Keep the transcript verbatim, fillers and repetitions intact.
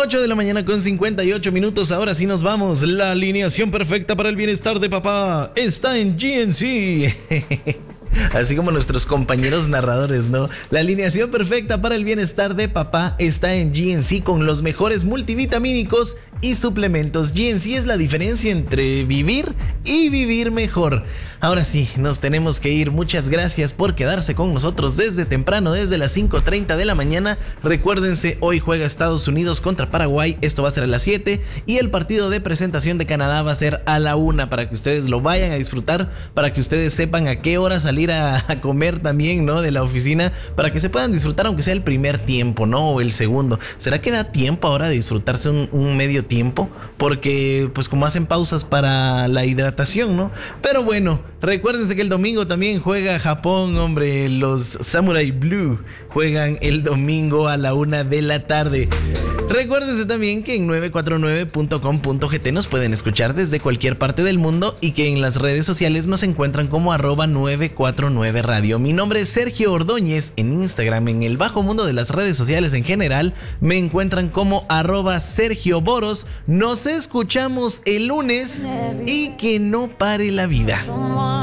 ocho de la mañana con cincuenta y ocho minutos. Ahora sí nos vamos. La alineación perfecta para el bienestar de papá está en G N C. Así como nuestros compañeros narradores, ¿no? La alineación perfecta para el bienestar de papá está en G N C con los mejores multivitamínicos y suplementos. G N C es la diferencia entre vivir y vivir mejor. Ahora sí, nos tenemos que ir. Muchas gracias por quedarse con nosotros desde temprano, desde las cinco treinta de la mañana. Recuérdense, hoy juega Estados Unidos contra Paraguay. Esto va a ser a las siete. Y el partido de presentación de Canadá va a ser a la una, para que ustedes lo vayan a disfrutar, para que ustedes sepan a qué hora salir a, a comer también, ¿no? De la oficina, para que se puedan disfrutar aunque sea el primer tiempo, ¿no? O el segundo. ¿Será que da tiempo ahora de disfrutarse un, un medio tiempo? Porque pues como hacen pausas para la hidratación, ¿no? Pero bueno, recuérdense que el domingo también juega Japón, hombre. Los Samurai Blue juegan el domingo a la una de la tarde. Recuérdense también que en nueve cuatro nueve punto com punto g t nos pueden escuchar desde cualquier parte del mundo y que en las redes sociales nos encuentran como arroba nueve cuatro nueve radio. Mi nombre es Sergio Ordóñez. En Instagram, en el bajo mundo de las redes sociales en general, me encuentran como arroba Sergio Boros. Nos escuchamos el lunes y que no pare la vida.